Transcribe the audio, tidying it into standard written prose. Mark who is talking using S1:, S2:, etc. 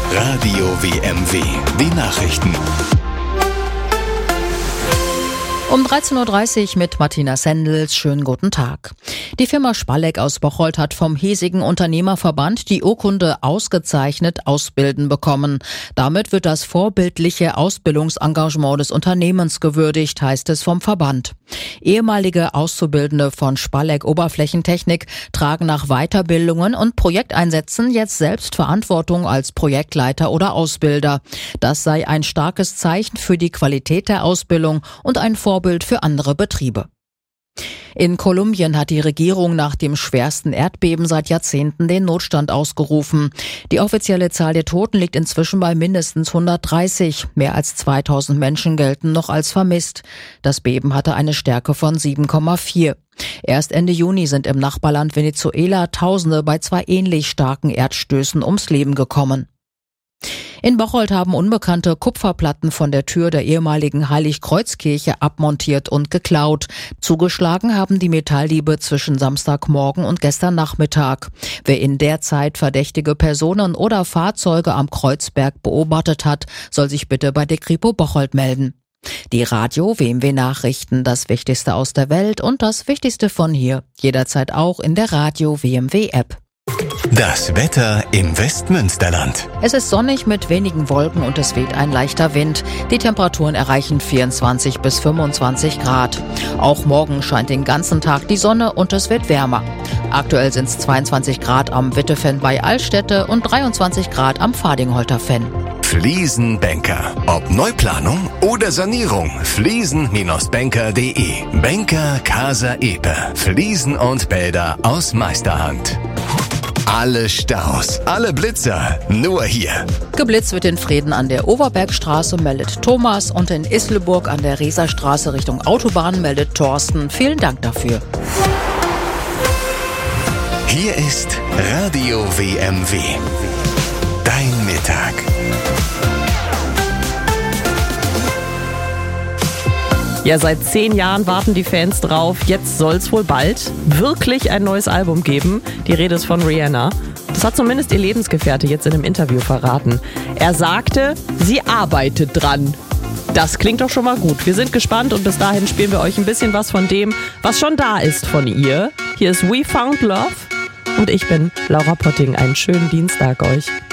S1: Radio WMW, die Nachrichten.
S2: Um 13.30 Uhr mit Martina Sendels. Schönen guten Tag. Die Firma Spalleck aus Bocholt hat vom hiesigen Unternehmerverband die Urkunde ausgezeichnet ausbilden bekommen. Damit wird das vorbildliche Ausbildungsengagement des Unternehmens gewürdigt, heißt es vom Verband. Ehemalige Auszubildende von Spalleck Oberflächentechnik tragen nach Weiterbildungen und Projekteinsätzen jetzt selbst Verantwortung als Projektleiter oder Ausbilder. Das sei ein starkes Zeichen für die Qualität der Ausbildung und ein Vorbild für andere Betriebe. In Kolumbien hat die Regierung nach dem schwersten Erdbeben seit Jahrzehnten den Notstand ausgerufen. Die offizielle Zahl der Toten liegt inzwischen bei mindestens 130. Mehr als 2000 Menschen gelten noch als vermisst. Das Beben hatte eine Stärke von 7,4. Erst Ende Juni sind im Nachbarland Venezuela Tausende bei zwei ähnlich starken Erdstößen ums Leben gekommen. In Bocholt haben Unbekannte Kupferplatten von der Tür der ehemaligen Heiligkreuzkirche abmontiert und geklaut. Zugeschlagen haben die Metalldiebe zwischen Samstagmorgen und gestern Nachmittag. Wer in der Zeit verdächtige Personen oder Fahrzeuge am Kreuzberg beobachtet hat, soll sich bitte bei der Kripo Bocholt melden. Die Radio WMW Nachrichten, das Wichtigste aus der Welt und das Wichtigste von hier, jederzeit auch in der Radio WMW App.
S1: Das Wetter im Westmünsterland.
S2: Es ist sonnig mit wenigen Wolken und es weht ein leichter Wind. Die Temperaturen erreichen 24 bis 25 Grad. Auch morgen scheint den ganzen Tag die Sonne und es wird wärmer. Aktuell sind es 22 Grad am Wittefenn bei Altstädte und 23 Grad am Fadingholter-Fenn.
S1: Fliesenbanker. Ob Neuplanung oder Sanierung. Fliesen-banker.de. Banker Casa Epe. Fliesen und Bäder aus Meisterhand. Alle Staus, alle Blitzer, nur hier.
S2: Geblitzt wird in Vreden an der Overbergstraße, meldet Thomas, und in Isleburg an der Reserstraße Richtung Autobahn meldet Thorsten. Vielen Dank dafür.
S1: Hier ist Radio WMW. Dein Mittag.
S3: Ja, seit 10 Jahren warten die Fans drauf. Jetzt soll es wohl bald wirklich ein neues Album geben. Die Rede ist von Rihanna. Das hat zumindest ihr Lebensgefährte jetzt in einem Interview verraten. Er sagte, sie arbeitet dran. Das klingt doch schon mal gut. Wir sind gespannt und bis dahin spielen wir euch ein bisschen was von dem, was schon da ist von ihr. Hier ist We Found Love und ich bin Laura Potting. Einen schönen Dienstag euch.